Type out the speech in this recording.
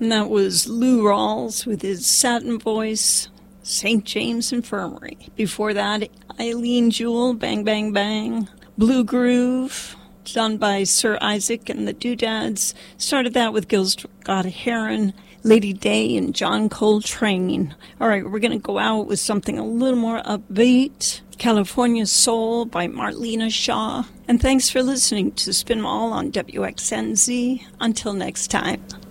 And that was Lou Rawls with his satin voice, St. James Infirmary. Before that, Eileen Jewell, Bang Bang Bang. Blue Groove, done by Sir Isaac and the Doodads. Started that with Gil Scott-Heron, Lady Day, and John Coltrane. All right, we're going to go out with something a little more upbeat. California Soul by Marlena Shaw. And thanks for listening to Spin Mall on WXNZ. Until next time.